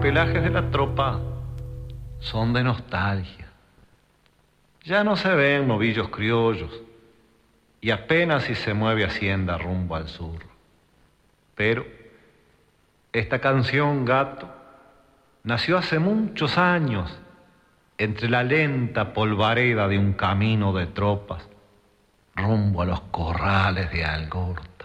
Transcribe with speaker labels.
Speaker 1: pelajes de la tropa son de nostalgia. Ya no se ven novillos criollos y apenas si se mueve Hacienda rumbo al sur. Pero esta canción, gato, nació hace muchos años entre la lenta polvareda de un camino de tropas rumbo a los corrales de Algorta.